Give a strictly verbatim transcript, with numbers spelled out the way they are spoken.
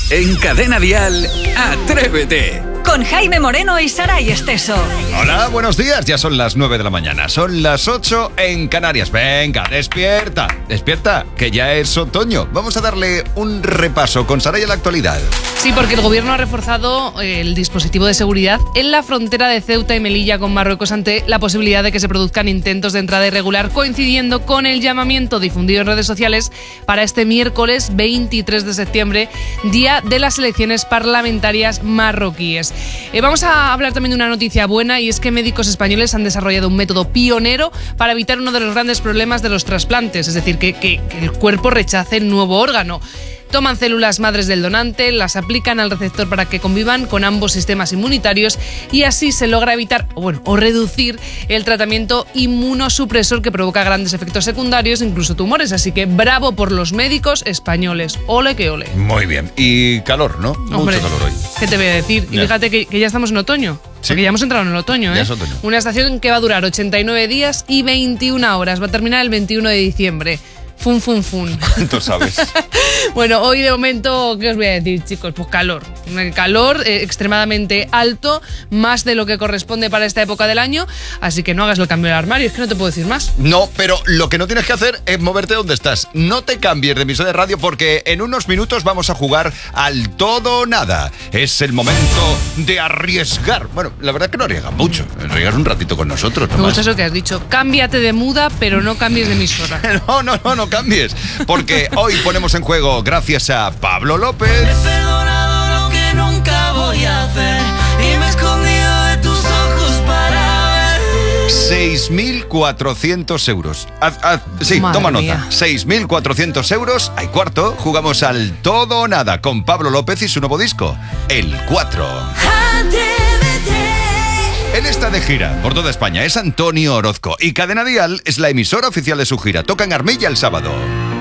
En Cadena Dial, Atrévete. Con Jaime Moreno y Saray Esteso. Hola, buenos días. Ya son las nueve de la mañana. Son las ocho en Canarias. Venga, despierta. Despierta, que ya es otoño. Vamos a darle un repaso con Saray a la actualidad. Sí, porque el gobierno ha reforzado el dispositivo de seguridad en la frontera de Ceuta y Melilla con Marruecos ante la posibilidad de que se produzcan intentos de entrada irregular, coincidiendo con el llamamiento difundido en redes sociales para este miércoles veintitrés de septiembre, día de las elecciones parlamentarias marroquíes. Eh, vamos a hablar también de una noticia buena, y es que médicos españoles han desarrollado un método pionero para evitar uno de los grandes problemas de los trasplantes, es decir, que, que, que el cuerpo rechace el nuevo órgano. Toman células madres del donante, las aplican al receptor para que convivan con ambos sistemas inmunitarios, y así se logra evitar o, bueno, o reducir el tratamiento inmunosupresor que provoca grandes efectos secundarios, incluso tumores. Así que bravo por los médicos españoles. Ole que ole. Muy bien. Y calor, ¿no? Hombre, mucho calor hoy. ¿Qué te voy a decir? Y Ya. fíjate que, que ya estamos en otoño. Sí. Porque ya hemos entrado en el otoño, Ya ¿eh? es otoño. Una estación que va a durar ochenta y nueve días y veintiuna horas. Va a terminar el veintiuno de diciembre. Fun, fun, fun. Tú sabes. Bueno, hoy de momento, ¿qué os voy a decir, chicos? Pues calor. Calor eh, extremadamente alto, más de lo que corresponde para esta época del año. Así que no hagas el cambio del armario, es que no te puedo decir más. No, pero lo que no tienes que hacer es moverte donde estás. No te cambies de emisora de radio, porque en unos minutos vamos a jugar al todo o nada. Es el momento de arriesgar. Bueno, la verdad que no arriesgas mucho. Arriesgas un ratito con nosotros Me nomás. gusta eso que has dicho. Cámbiate de muda, pero no cambies de emisora. No, no, no, no cambies. Porque hoy ponemos en juego, gracias a Pablo López, He perdonado lo que nunca voy a hacer y me he escondido de tus ojos para ver. seis mil cuatrocientos euros. Haz- haz- sí, Madre toma nota. mía. seis mil cuatrocientos euros. Hay cuarto. Jugamos al todo o nada con Pablo López y su nuevo disco, El cuatro. Él está de gira por toda España. Es Antonio Orozco. Y Cadena Dial es la emisora oficial de su gira. Toca en Armilla el sábado.